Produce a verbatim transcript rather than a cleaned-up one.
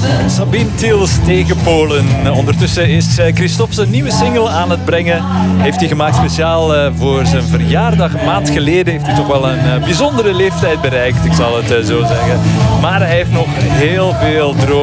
Sabine Tiels tegen Polen. Ondertussen is Christophe zijn nieuwe single aan het brengen. Heeft hij gemaakt speciaal voor zijn verjaardag. Een maand geleden heeft hij toch wel een bijzondere leeftijd bereikt, ik zal het zo zeggen. Maar hij heeft nog heel veel dromen.